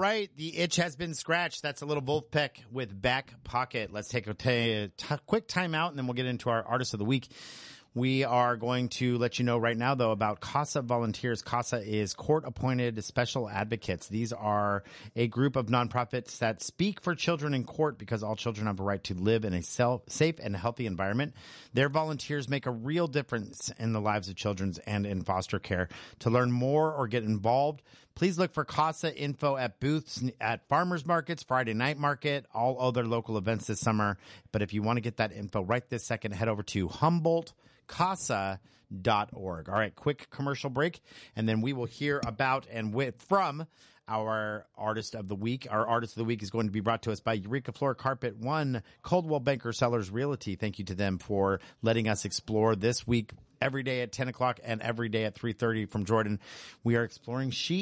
right, the itch has been scratched. That's a little Wolfpack with Back Pocket. Let's take a quick time out, and then we'll get into our Artist of the Week. We are going to let you know right now, though, about CASA volunteers. CASA is court-appointed special advocates. These are a group of nonprofits that speak for children in court because all children have a right to live in a safe and healthy environment. Their volunteers make a real difference in the lives of children and in foster care. To learn more or get involved, please look for CASA info at booths at farmers markets, Friday night market, all other local events this summer. But if you want to get that info right this second, head over to HumboldtCASA.org. All right, quick commercial break, and then we will hear about from our Artist of the Week. Our Artist of the Week is going to be brought to us by Eureka Floor Carpet One, Coldwell Banker Sellers Realty. Thank you to them for letting us explore this week every day at 10 o'clock and every day at 3:30 from Jordan. We are exploring sheep.